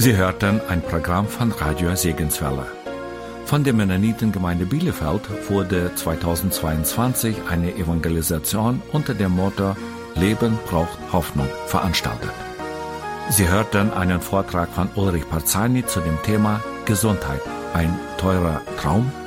Sie hörten ein Programm von Radio Segenswelle. Von der Mennonitengemeinde Bielefeld wurde 2022 eine Evangelisation unter dem Motto Leben braucht Hoffnung veranstaltet. Sie hörten einen Vortrag von Ulrich Parzani zu dem Thema Gesundheit, ein teurer Traum?